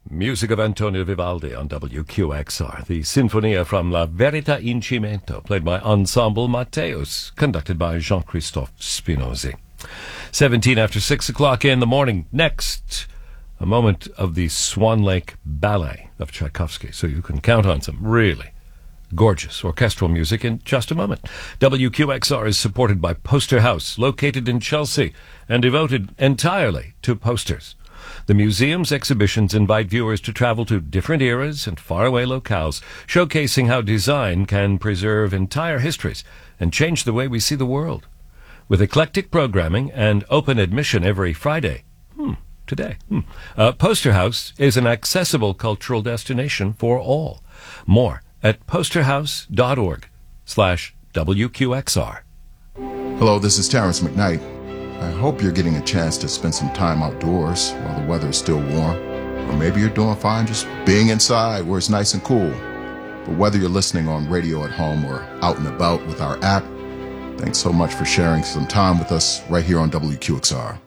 Music of Antonio Vivaldi on WQXR. The Sinfonia from La Verità in Cimento, played by Ensemble Matteus, conducted by Jean-Christophe Spinozzi. 17 after 6 o'clock in the morning. Next, a moment of the Swan Lake Ballet of Tchaikovsky, so you can count on some really gorgeous orchestral music in just a moment. WQXR is supported by Poster House, located in Chelsea, and devoted entirely to posters. The museum's exhibitions invite viewers to travel to different eras and faraway locales, showcasing how design can preserve entire histories and change the way we see the world. With eclectic programming and open admission every Friday, Poster House is an accessible cultural destination for all. More at posterhouse.org/WQXR. Hello, this is Terrence McKnight. I hope you're getting a chance to spend some time outdoors while the weather is still warm. Or maybe you're doing fine just being inside where it's nice and cool. But whether you're listening on radio at home or out and about with our app, thanks so much for sharing some time with us right here on WQXR.